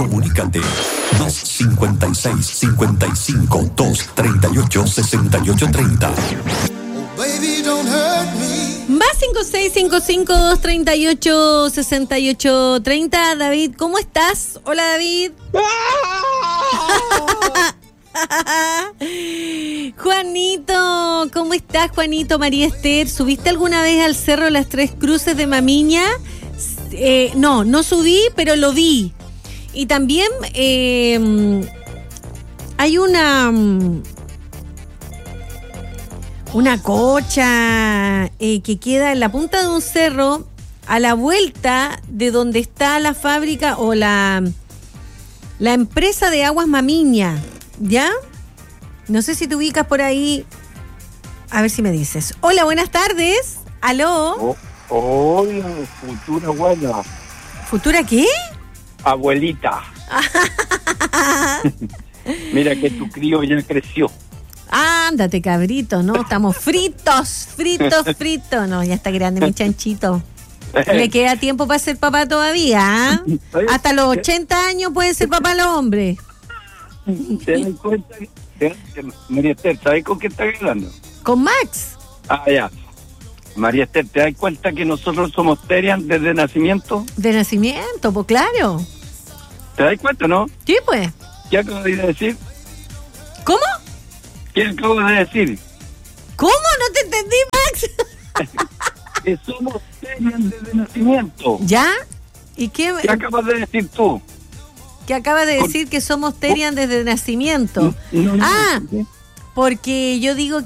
Comunícate 256-55-238-6830. Más 5655-238-6830. David, ¿cómo estás? Hola, David. Juanito, ¿cómo estás, Juanito? María Esther, ¿subiste alguna vez al Cerro Las Tres Cruces de Mamiña? No subí, pero lo vi. Y también hay una cocha que queda en la punta de un cerro a la vuelta de donde está la fábrica o la empresa de aguas Mamiña, ¿ya? No sé si te ubicas por ahí. A ver si me dices. Hola, buenas tardes. ¿Aló? Hola, futura abuela. ¿Futura qué? Abuelita. Mira que tu crío ya creció. Ándate, cabrito, ¿no? Estamos fritos. No, ya está grande mi chanchito. Le queda tiempo para ser papá todavía, ¿eh? Hasta los 80 años puede ser papá los hombres. ¿Te das cuenta? María Esther, ¿sabes con qué estás hablando? Con Max. Ah, ya. María Esther, ¿te das cuenta que nosotros somos Terian desde nacimiento? De nacimiento, pues claro. ¿Te das cuenta, no? Sí, pues. ¿Qué acabo de decir? ¿Cómo? ¿Qué acabo de decir? ¿Cómo? No te entendí, Max. Que somos Terian desde nacimiento. ¿Ya? ¿Y qué acabas de decir tú? Que acaba de decir que somos Terian desde nacimiento. No, porque yo digo